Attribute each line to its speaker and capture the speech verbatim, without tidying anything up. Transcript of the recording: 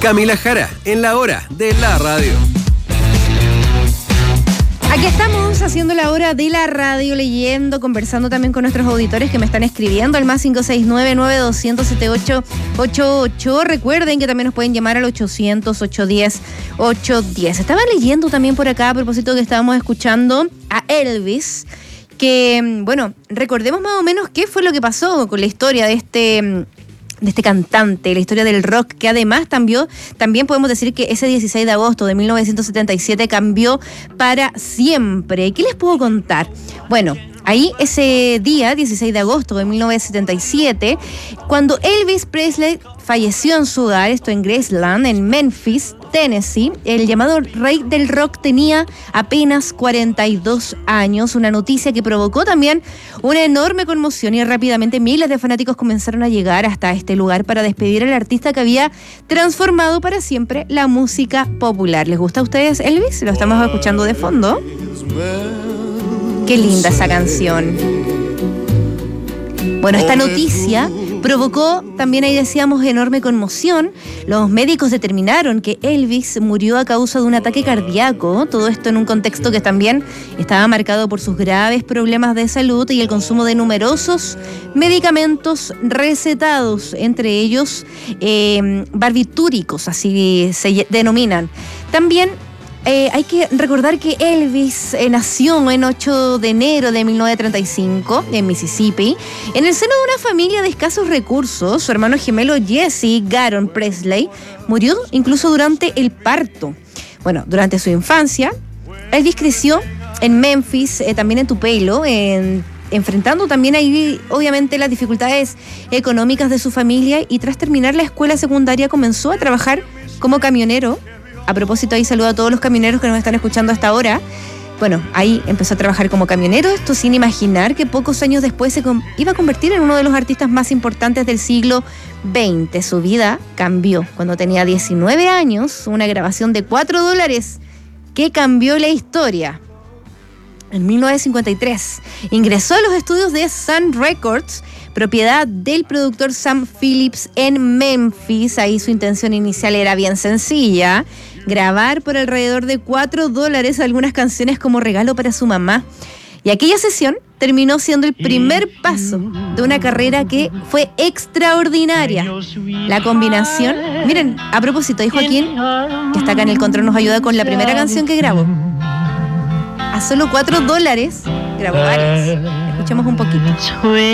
Speaker 1: Camila Jara, en la hora de la radio.
Speaker 2: Aquí estamos haciendo la hora de la radio, leyendo, conversando también con nuestros auditores que me están escribiendo al más cinco seis nueve, nueve dos cero cero, siete ocho ocho ocho. Recuerden que también nos pueden llamar al ochocientos, ochocientos diez, ochocientos diez. Estaba leyendo también por acá a propósito que estábamos escuchando a Elvis, que, bueno, recordemos más o menos qué fue lo que pasó con la historia de este... de este cantante, la historia del rock, que además cambió, también podemos decir que ese dieciséis de agosto de mil novecientos setenta y siete cambió para siempre. ¿Qué les puedo contar? Bueno, ahí ese día, dieciséis de agosto de mil novecientos setenta y siete, cuando Elvis Presley falleció en su hogar, esto en Graceland, en Memphis, Tennessee, el llamado rey del rock tenía apenas cuarenta y dos años, una noticia que provocó también una enorme conmoción y rápidamente miles de fanáticos comenzaron a llegar hasta este lugar para despedir al artista que había transformado para siempre la música popular. ¿Les gusta a ustedes Elvis? Lo estamos escuchando de fondo. Qué linda esa canción. Bueno, esta noticia provocó también, ahí decíamos, enorme conmoción. Los médicos determinaron que Elvis murió a causa de un ataque cardíaco. Todo esto en un contexto que también estaba marcado por sus graves problemas de salud y el consumo de numerosos medicamentos recetados, entre ellos eh, barbitúricos, así se denominan. También Eh, hay que recordar que Elvis eh, nació en ocho de enero de mil novecientos treinta y cinco en Mississippi, en el seno de una familia de escasos recursos. Su hermano gemelo Jesse Garon Presley murió incluso durante el parto. Bueno, durante su infancia, Elvis creció en Memphis, eh, también en Tupelo, en, enfrentando también ahí, obviamente, las dificultades económicas de su familia, y tras terminar la escuela secundaria comenzó a trabajar como camionero. A propósito, ahí saludo a todos los camioneros que nos están escuchando hasta ahora. Bueno, ahí empezó a trabajar como camionero, esto sin imaginar que pocos años después se com- iba a convertir en uno de los artistas más importantes del siglo veinte. Su vida cambió cuando tenía diecinueve años, una grabación de cuatro dólares que cambió la historia. En mil novecientos cincuenta y tres ingresó a los estudios de Sun Records, propiedad del productor Sam Phillips en Memphis. Ahí su intención inicial era bien sencilla: grabar por alrededor de cuatro dólares algunas canciones como regalo para su mamá. Y aquella sesión terminó siendo el primer paso de una carrera que fue extraordinaria. La combinación, miren, a propósito, ahí Joaquín, que está acá en el control, nos ayuda con la primera canción que grabó. A solo cuatro dólares grabó varias. Escuchemos un poquito.